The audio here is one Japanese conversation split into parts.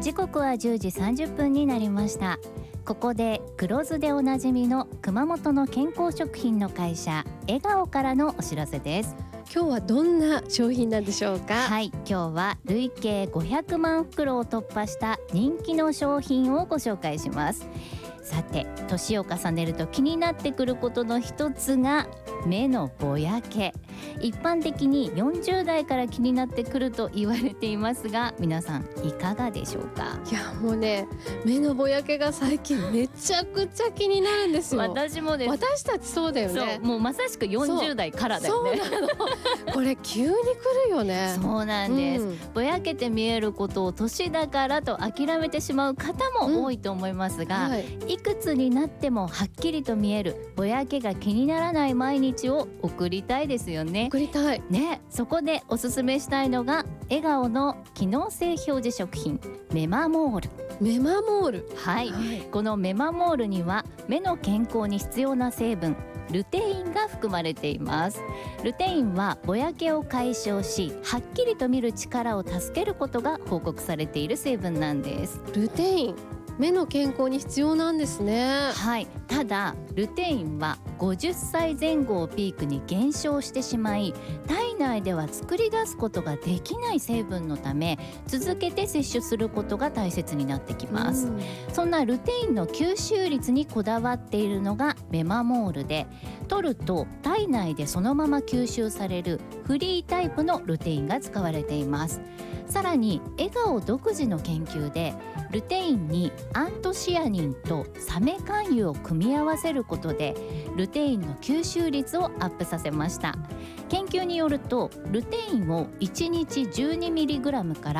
時刻は10時30分になりました。ここで黒酢でおなじみの熊本の健康食品の会社笑顔からのお知らせです。 今日はどんな商品なんでしょうか？ はい、今日は累計500万袋を突破した人気の商品をご紹介します。さて、年を重ねると気になってくることの一つが目のぼやけ。一般的に40代から気になってくると言われていますが、皆さんいかがでしょうか？ いやもうね、目のぼやけが最近めちゃくちゃ気になるんですよ。 私もです。 私たちそうだよね。 そう、もうまさしく40代からだよね。 そうなのこれ急に来るよね。 そうなんです、ぼやけて見えることを年だからと諦めてしまう方も多いと思いますが、いくつになってもはっきりと見えるぼやけが気にならない毎日を送りたいですよね。 送りたいね。そこでおすすめしたいのが笑顔の機能性表示食品メマモール。 メマモール、 はい、このメマモールには目の健康に必要な成分ルテインが含まれています。ルテインはぼやけを解消し、はっきりと見る力を助けることが報告されている成分なんです。 ルテイン、目の健康に必要なんですね。 はい、ただルテインは50歳前後をピークに減少してしまい、体内では作り出すことができない成分のため、続けて摂取することが大切になってきます。そんなルテインの吸収率にこだわっているのがメマモールで、取ると体内でそのまま吸収されるフリータイプのルテインが使われています。さらに笑顔独自の研究でルテインにアントシアニンとサメ肝油を組み合わせることでルテインの吸収率をアップさせました。研究によるとルテインを1日 12mg から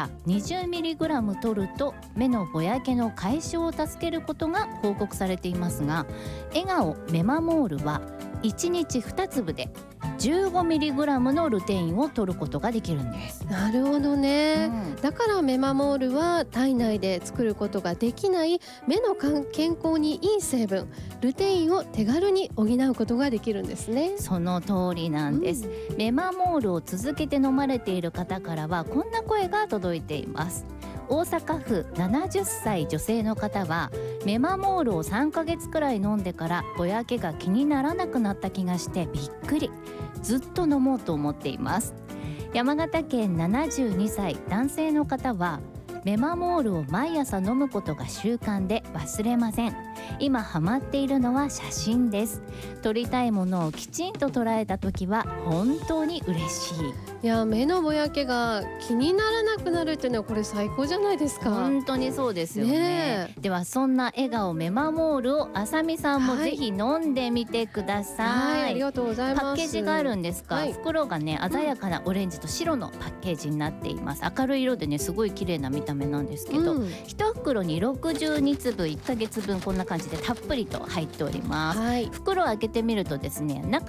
20mg 取ると目のぼやけの解消を助けることが報告されていますが、笑顔メマモールは1日2粒で 15mg のルテインを取ることができるんです。 なるほどね、だからメマモールは体内で作ることができない目の健康にいい成分ルテインを手軽に補うことができるんですね。 その通りなんです、メマモールを続けて飲まれている方からはこんな声が届いています。大阪府70歳女性の方はメマモールを3ヶ月くらい飲んでからぼやけが気にならなくなった気がしてびっくり、ずっと飲もうと思っています。山形県72歳男性の方はメマモールを毎朝飲むことが習慣で忘れません。今ハマっているのは写真です。撮りたいものをきちんと捉えた時は本当に嬉しい。 いや目のぼやけが気にならなくなるっていうのはこれ最高じゃないですか。 本当にそうですよ ね。ではそんな笑顔メマモールをあさみさんもぜひ飲んでみてください、 ありがとうございます。 パッケージがあるんですが、袋がね鮮やかなオレンジと白のパッケージになっています。明るい色でねすごい綺麗な見た目なんですけど、1袋に62粒1ヶ月分こんな感じでたっぷりと入っております、袋を開けてみるとですね、中